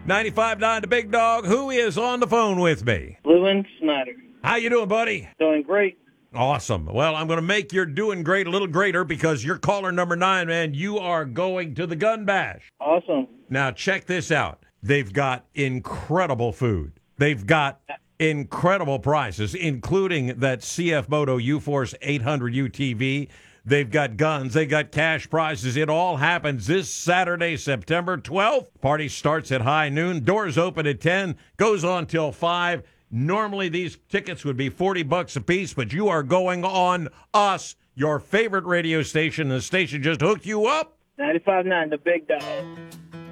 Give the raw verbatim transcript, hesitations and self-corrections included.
ninety-five point nine The Big Dog. Who is on the phone with me? Lewin Snyder. How you doing, buddy? Doing great. Awesome. Well, I'm going to make your doing great a little greater because you're caller number nine, man. You are going to the Gun Bash. Awesome. Now, check this out. They've got incredible food. They've got incredible prices, including that C F Moto U-Force eight hundred U T V. They've got guns. They got cash prizes. It all happens this Saturday, September twelfth. Party starts at high noon. Doors open at ten. Goes on till five. Normally, these tickets would be forty bucks a piece, but you are going on us, your favorite radio station. The station just hooked you up. ninety-five point nine The Big Dog.